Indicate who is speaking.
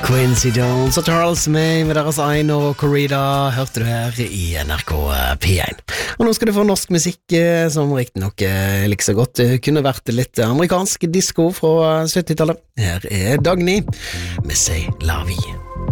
Speaker 1: Quincy Jones og Charles May med deres Aino og Corrida hørte du her i NRK P1. Og nå skal du få norsk musikk som riktig nok like så godt kunne vært litt amerikansk disco fra 70-tallet. Her er Dagny med Say La Vie.